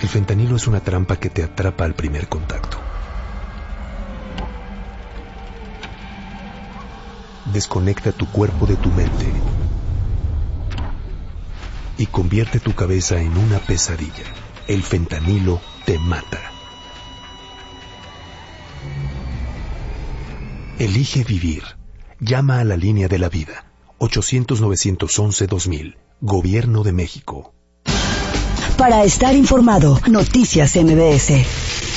El fentanilo es una trampa que te atrapa al primer contacto. Desconecta tu cuerpo de tu mente y convierte tu cabeza en una pesadilla. El fentanilo te mata. Elige vivir. Llama a la línea de la vida. 800-911-2000. Gobierno de México. Para estar informado, Noticias MBS.